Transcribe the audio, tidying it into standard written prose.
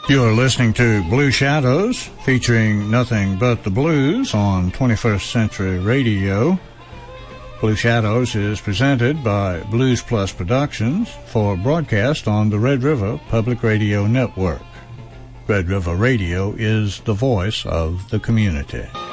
You're listening to Blue Shadows, featuring nothing but the blues on 21st Century Radio. Blue Shadows is presented by Blues Plus Productions for broadcast on the Red River Public Radio Network. Red River Radio is the voice of the community.